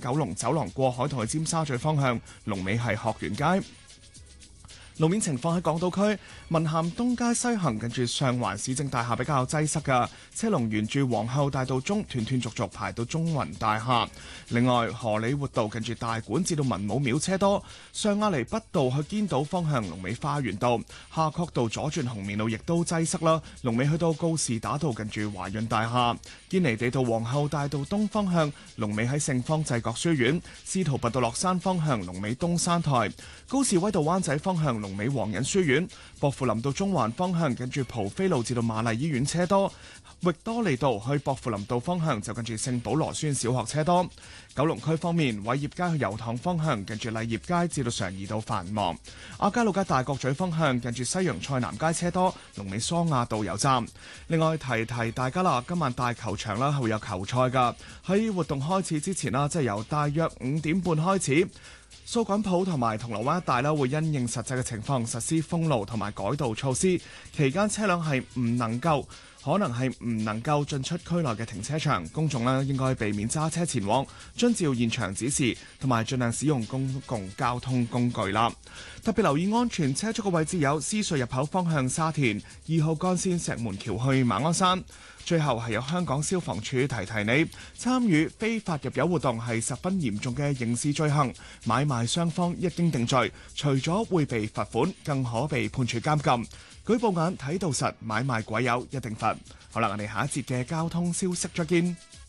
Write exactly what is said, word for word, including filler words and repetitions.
九龍走廊過海同去尖沙咀方向，龍尾係學園街。路面情況喺港島區文咸東街西行，近住上環市政大廈比較擠塞嘅車龍，沿住皇后大道中斷斷續續排到中雲大廈。另外，荷里活道近住大館至到文武廟車多，上亞厘畢道去堅道方向龍尾花園道，夏慤道左轉紅棉路亦都擠塞啦，龍尾去到告士打道近住華潤大廈。堅尼地道皇后大道東方向龍尾喺聖方濟各書院，司徒拔道落山方向龍尾東山台，高士威道灣仔方向龍尾皇仁書院，薄扶林道中環方向近住蒲飛路至到瑪麗醫院車多，域多利道去薄扶林道方向就近住聖保羅孫小學車多。九龍區方面，偉業街去油塘方向近住麗業街至到常怡道繁忙，亞皆老街大角咀方向近住西洋菜南街車多，龍尾梳亞道油站。另外提提大家啦，今晚大球場啦係會有球賽噶，喺活動開始之前啦，即係由大約五點半開始。掃桿埔同埋銅鑼灣一帶啦，會因應實際嘅情況實施封路同埋改道措施。期間車輛係唔能夠，可能係唔能夠進出區內嘅停車場。公眾咧應該避免揸車前往，遵照現場指示，同埋盡量使用公共交通工具啦。特別留意安全車速嘅位置有獅隧入口方向沙田二號幹線石門橋去馬鞍山。最後係由香港消防處提提你，參與非法入油活動係十分嚴重嘅刑事罪行，買賣雙方一經定罪，除咗會被罰款，更可被判處監禁。舉報眼睇到實，買賣鬼友一定罰。好啦，我哋下一節嘅交通消息再見。